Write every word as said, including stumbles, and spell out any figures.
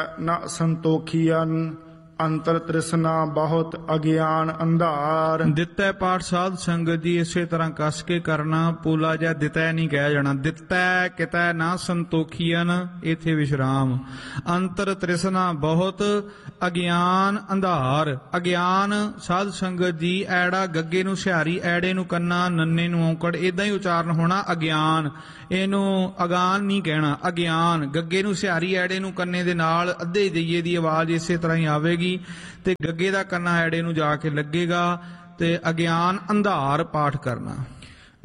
ਨ ਸੰਤੋਖੀਅਨ ਅੰਤਰ ਤ੍ਰਿਸ਼ਨਾ ਬਹੁਤ ਅਗਿਆਨ ਅੰਧਾਰ। ਦਿੱਤੈ ਪਾਠ ਸਾਧ ਸੰਗਤ ਜੀ ਇਸੇ ਤਰ੍ਹਾਂ ਕੱਸ ਕੇ ਕਰਨਾ, ਪੂਲਾ ਜਾਂ ਦਿੱਤੈ ਨਹੀਂ ਕਹਿ ਜਾਣਾ। ਦਿੱਤੈ ਕਿਤੈ ਨਾ ਸੰਤੋਖੀਅਨ, ਇੱਥੇ ਵਿਸ਼ਰਾਮ। ਅੰਤਰ ਤ੍ਰਿਸ਼ਨਾ ਬਹੁਤ ਅਗਿਆਨ ਅੰਧਾਰ। ਅਗਿਆਨ ਸਾਧ ਸੰਗਤ ਜੀ ਐੜਾ ਗੱਗੇ ਨੂੰ ਸਿਹਾਰੀ, ਐੜੇ ਨੂੰ ਕੰਨਾ, ਨੰਨੇ ਨੂੰ ਔਂਕੜ, ਏਦਾਂ ਹੀ ਉਚਾਰਨ ਹੋਣਾ ਅਗਿਆਨ। ਇਹਨੂੰ ਅਗਾਨ ਨਹੀਂ ਕਹਿਣਾ, ਅਗਿਆਨ। ਗੱਗੇ ਨੂੰ ਸਿਹਾਰੀ, ਐੜੇ ਨੂੰ ਕੰਨੇ ਦੇ ਨਾਲ ਅੱਧੇ ਦਈਏ ਦੀ ਆਵਾਜ਼ ਇਸੇ ਤਰ੍ਹਾਂ ਹੀ ਆਵੇਗੀ ਤੇ ਗੱਗੇ ਦਾ ਕੰਨਾ ਐੜੇ ਨੂੰ ਜਾ ਕੇ ਲੱਗੇਗਾ ਤੇ ਅਗਿਆਨ ਅੰਧਾਰ ਪਾਠ ਕਰਨਾ।